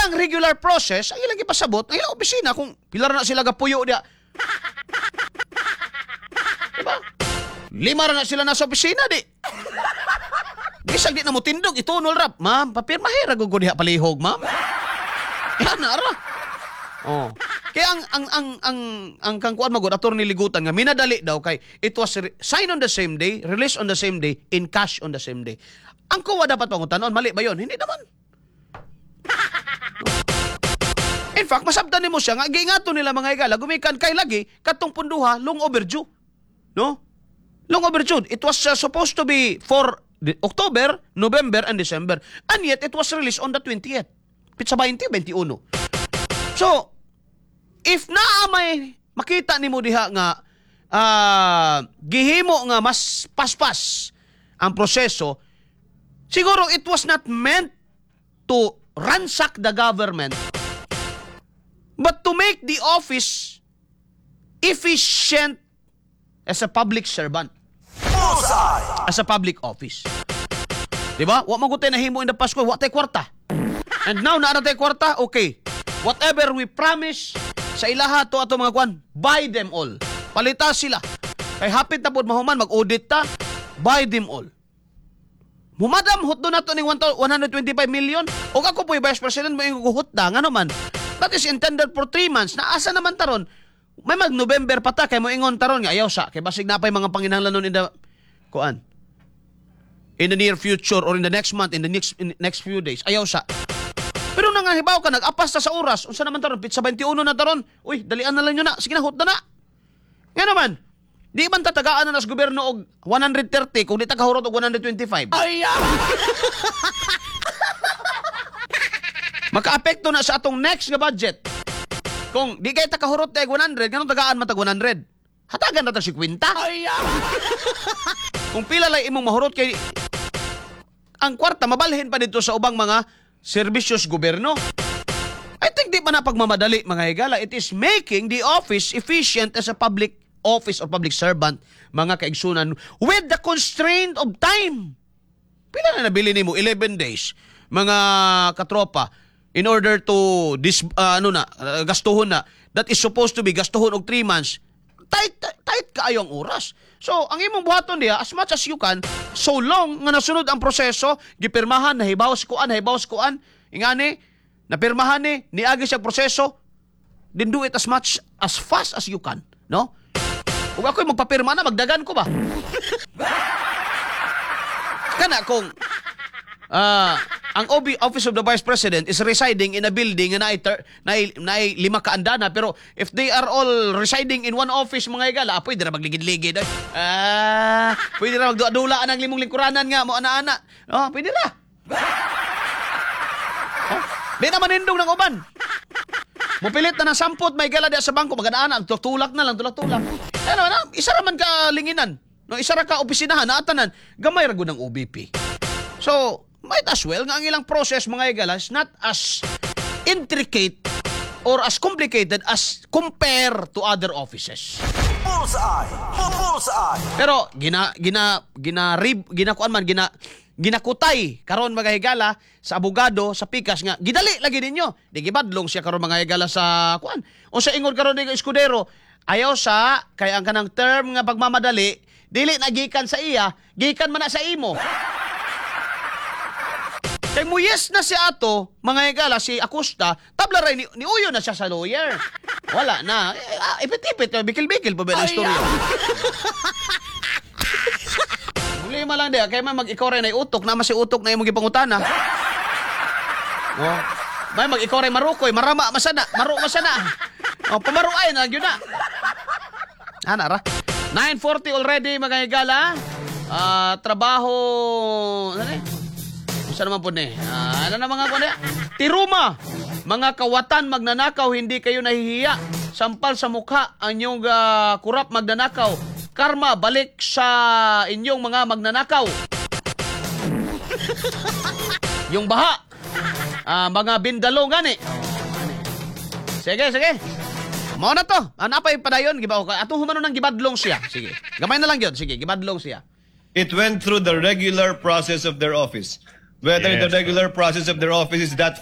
ilang regular process, ang ilang ipasabot, ang ilang opisina, kung pilar na sila gapuyo dia. Diba? 5 na sila nasa opisina, di. Bisag di na mo tindog, itunol rap. Ma'am, papirmahira ko diha palihog, ma'am. Yan na, ara. Oh. Kaya ang kangkuan magod attorney Ligutan nga minadali daw kay it was signed on the same day, released on the same day, in cash on the same day. Ang kuwa dapat pangutanon, mali ba yon? Hindi naman. In fact, masabtan nimo siya nga giingato nila mga igala gumikan kay lagi katong punduha long overdue. No? Long overdue. It was supposed to be for October, November, and December. And yet, it was released on the 20th. Pitsa 20, 21. So, if naa may makita nimo diha nga gihimo nga mas paspas ang proseso, siguro it was not meant to ransack the government, but to make the office efficient as a public servant. As a public office. Diba? Wa magutay na himo in the Pasko, wa tay kwarta. And now na tay kwarta, okay. Whatever we promise sa ilaha to ato mga kwan, buy them all. Palita sila. Kay hapit na pod mahuman mag-audit ta, buy them all. Mumadam hot do nato ning 125 million. O ako po Vice President mo guhut da ngano man. That is intended for 3 months. Naasa naman taron? May mag-November pa ta kay mo ingon taron nga ayaw sa kay basig napay mga panginahanglanon in the kuan. In the near future or in the next month, in the next few days, ayaw sa. Pero nangahibaw ka, nag-apas ta sa oras, unsa naman taron, pitsa 21 na taron, uy, dalian na lang nyo na, sige na, hot na na. Nga naman, di man tatagaan na nas gobyerno og 130 kung di tagahurot og 125. Ay! Maka-apekto na sa atong next nga budget. Kung di kay takahurot og 100, ganun tagaan matag 100. Hatagan na ta 50. Ay! Kung pila lang imong mahurot kay ang kwarta mabalhin pa dito sa ubang mga serbisyos gobyerno. I think di pa na pagmamadali mga higala. It is making the office efficient as a public office or public servant, mga kaigsunan, with the constraint of time. Pila na nabili nimo? 11 days. Mga katropa, in order to gastuhon na, that is supposed to be gastuhon og 3 months, tight kaayo ang oras. So, ang imong buhaton diha, as much as you can, so long nga nasunod ang proseso, gipirmahan, nahibaw si kuan, ingani, napirmahan niagi siya proseso, then do it as much, as fast as you can. No? Kung ako'y magpapirma na, magdagan ko ba? Kana kung ang Office of the Vice President is residing in a building na ay 5 kaandana, pero if they are all residing in one office, mga igala, pwede na magligid-ligid. Pwede na magdulaan ang 5 lingkuranan nga, mo ana-ana. Pwede na. Di na manindong ng uban. Mupilit na ng 10, may igala diya sa bangko, magadaan, tulak na lang, tulak. Isa raman ka linginan. No, isa ra ka opisinahan, naatanan, gamay rago ng OBP. So, might as well nga ang ilang process mga igala is not as intricate or as complicated as compare to other offices. Bullseye! Pero ginakutay karon mga higala sa abogado sa pikas nga gidali lagi ninyo. Di gibadlong siya karon mga higala sa kuan. O sa ingod karon ni Escudero, ayaw sa kay ang kanang term nga pagmamadali dili na gikan sa iya, gikan man na sa imo. Kay muyes na si ato, mga higala, si Acosta, tabla rin, ni uyo na siya sa lawyer. Wala na. Ipit-ipit, bikil-bikil pa ba ang istorya? Problema lang diya, kaya mag-ikaw rin ay utok, naman si utok na yung magipangutana. May mag-ikaw rin marukoy, marama, masana, pamaruay na, yun na. Ra? 9:40 already, mga higala. Trabaho, isa naman po ano na mga kuya? Tiruma! Mga kawatan magnanakaw, hindi kayo nahihiya. Sampal sa mukha ang inyong kurap magnanakaw. Karma, balik sa inyong mga magnanakaw. Yung baha. Mga bindalo gani. Sige. Mao na to. Napay padayon gibaw ka. Atong humano nang gibadlong siya. Sige. Gamay na lang yun. Sige, gibadlong siya. It went through the regular process of their office. Whether the regular process of their office is that